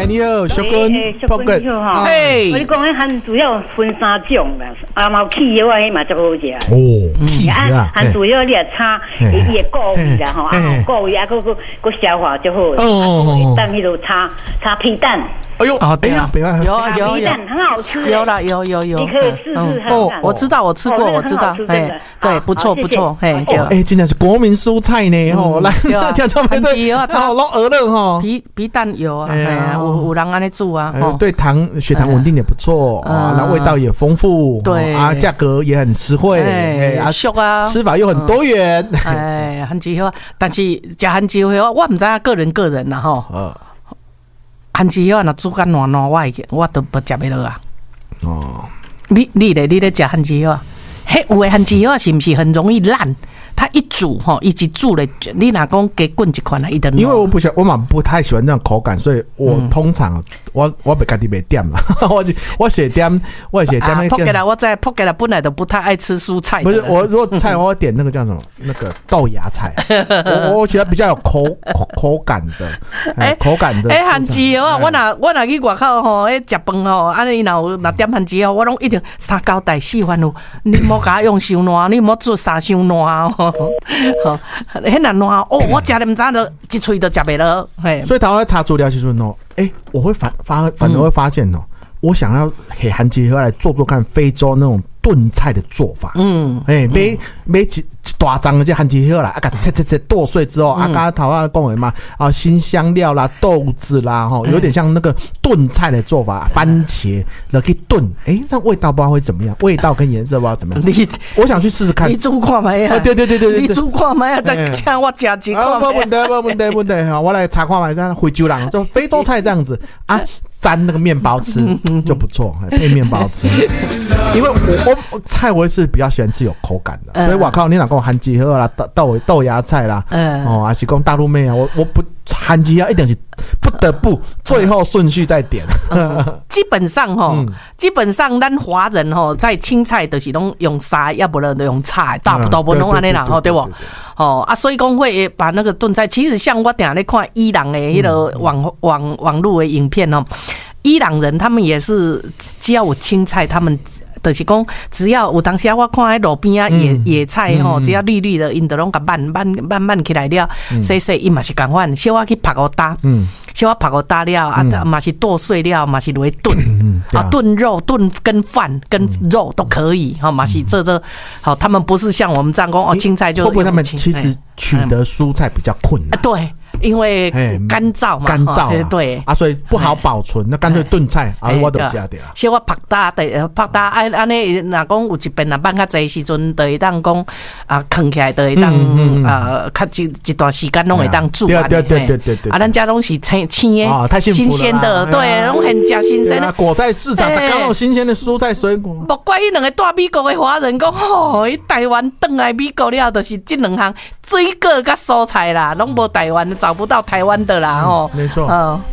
来，你好，小君， 小君你好哈。我你讲，汉主要分3种啦，嘛有起药啊，迄嘛足好食。 哦，起药啊， 汉主要你也炒，伊会过味啦吼，过味啊，个消化就好。哦，蛋迄度炒皮蛋。 哎呦，哎呀，不要， 有皮蛋很好吃， 有啦，有， 你可以试试看。 哦，我知道，我吃过，我知道，哎，对，不错，哎， 真的是国民蔬菜呢，吼，来，听众朋友，炒老鹅了哈， 皮蛋有啊，哎呀，有人安尼煮啊， 对血糖稳定也不错啊，那味道也丰富， 对啊，价格也很实惠， 哎，俗啊， 吃法又很多元， 哎，番薯好，但是吃番薯好，我唔知影个人啦吼。番薯叶若煮甲烂，我都不食袂落啊。哦，你咧食番薯叶，迄有诶番薯叶是毋是很容易烂？它一煮吼，一煮咧，你若讲加滚一款啊，伊就烂。 因为我嘛不太喜欢这种口感，所以我通常我袂家己袂点啦，我写点扑给了，我在扑给了，本来都不太爱吃蔬菜。 不是我如果菜，我点那个叫什么？那个豆芽菜，我觉得比较有口感的，口感的。 番薯叶啊，我若去外口吼，食饭吼，安尼若点番薯叶，我拢一定3交代4番路，你莫甲我用伤烂，你莫做3伤烂哦。好，很难烂哦！我食了唔知就一喙都食袂落。 所以台湾在查资料时阵哦，我会反而会发现哦，我想要给番薯叶来做看非洲那种炖菜的做法。买一大张的这番薯叶啦，切剁碎之后，刚刚台湾讲的嘛，新香料啦、豆子啦，有点像那个炖菜的做法，番茄了去炖，这样味道不知道会怎么样，味道跟颜色不知道怎么样。我想去试试看。 你煮看卖啊？ 对， 你煮看卖啊？再请我吃几看。 没问题，我来查看卖，像非洲人就非洲菜这样子啊，沾那个面包吃就不错，配面包吃。因为我菜我是比较喜欢吃有口感的，所以我靠，你哪跟我番薯叶啦、豆芽菜啦，还是讲大陆妹啊，我不番薯叶一定是不得不最后顺序再点。 基本上咱华人吼在青菜都是拢用沙，要不然就用菜，大部分拢安尼啦，对不？所以讲会把那个炖菜，其实像我定咧看伊朗的迄个网络的影片哦，伊朗人他们也是只要有青菜，他们。就是讲，只要有当时我看喺路边啊野菜吼，只要绿绿的，因就拢甲慢起来了，洗伊嘛是共款，小我去拍个打，小我拍个打了啊，嘛是剁碎了，嘛是落去炖，炖肉、炖跟饭跟肉都可以，嘛是这好，他们不是像我们这样讲青菜就会不会他们其实取得蔬菜比较困难？ 对。因为干燥嘛，对所以不好保存，那干脆炖菜我都加掉。 小我拍打安尼，若讲有一遍放较济时阵，就会当讲藏起来，就会当较一段时间拢会当煮。 对。 咱家拢是青的， 太幸福了， 新鲜的，对，拢很加新鲜的。 果菜市场，刚有新鲜的蔬菜水果。 莫怪迄两个大美国的华人讲，台湾转来美国了，就是这两项水果甲蔬菜啦，拢无台湾找不到台湾的啦， 没错。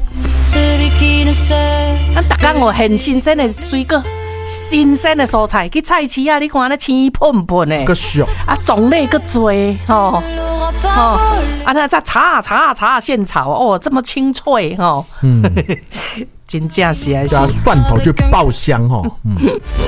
咱大家很新鲜的水果，新鲜的蔬菜，去菜市啊，你看那青喷喷的， 个俗种类个多那再炒现炒这么清脆真正是加蒜头去爆香